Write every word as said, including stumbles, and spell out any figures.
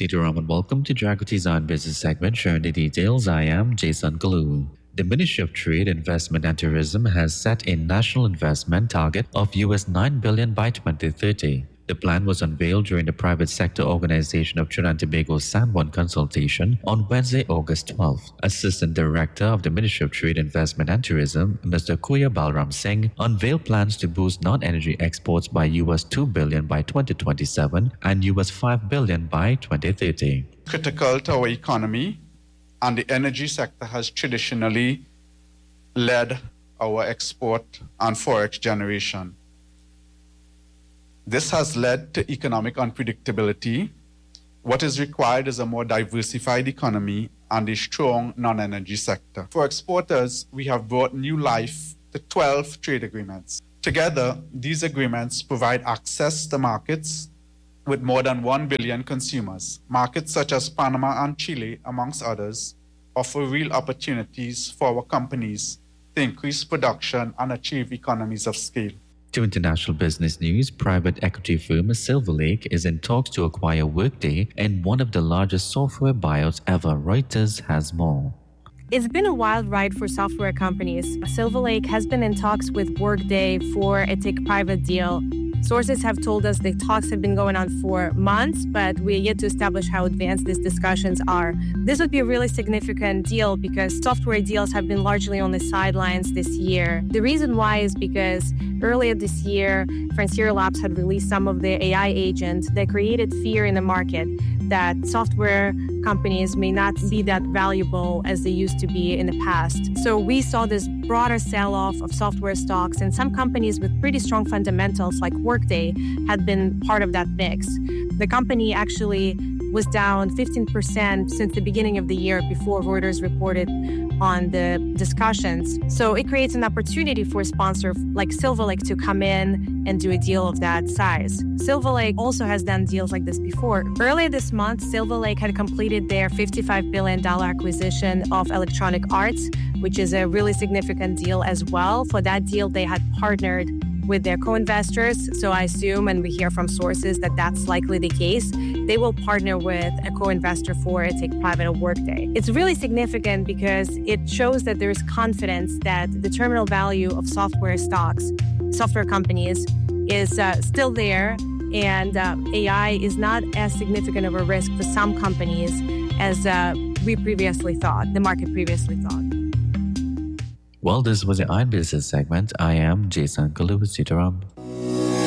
Sitaram and welcome to Jagati's Iron Business segment. Sharing the details, I am Jason Kalu. The Ministry of Trade, Investment and Tourism has set a national investment target of U S nine billion dollars by twenty thirty. The plan was unveiled during the private sector organization of Trinidad and Tobago San Juan consultation on Wednesday, August twelfth. Assistant Director of the Ministry of Trade, Investment and Tourism, Mister Kuya Balram Singh, unveiled plans to boost non-energy exports by U S two billion dollars by twenty twenty-seven and U S five billion dollars by twenty thirty. Critical to our economy, and the energy sector has traditionally led our export and forex generation. This has led to economic unpredictability. What is required is a more diversified economy and a strong non-energy sector. For exporters, we have brought new life to twelve trade agreements. Together, these agreements provide access to markets with more than one billion consumers. Markets such as Panama and Chile, amongst others, offer real opportunities for our companies to increase production and achieve economies of scale. To international business news, private equity firm Silver Lake is in talks to acquire Workday and one of the largest software buyouts ever. Reuters has more. It's been a wild ride for software companies. Silver Lake has been in talks with Workday for a take-private deal. Sources have told us the talks have been going on for months, but we are yet to establish how advanced these discussions are. This would be a really significant deal because software deals have been largely on the sidelines this year. The reason why is because earlier this year, Frontier Labs had released some of their A I agents that created fear in the market that software companies may not be that valuable as they used to be in the past. So we saw this broader sell-off of software stocks, and some companies with pretty strong fundamentals like Workday had been part of that mix. The company actually was down fifteen percent since the beginning of the year before Reuters reported on the discussions. So it creates an opportunity for a sponsor like Silver Lake to come in and do a deal of that size. Silver Lake also has done deals like this before. Earlier this month, Silver Lake had completed their fifty-five billion dollars acquisition of Electronic Arts, which is a really significant deal as well. For that deal, they had partnered with their co-investors. So I assume, and we hear from sources, that that's likely the case. They will partner with a co-investor for a take-private of Workday. It's really significant because it shows that there is confidence that the terminal value of software stocks, software companies, is uh, still there, and uh, A I is not as significant of a risk for some companies as uh, we previously thought, the market previously thought. Well, this was the Iron Business segment. I am Jason Kalu with Sitaram.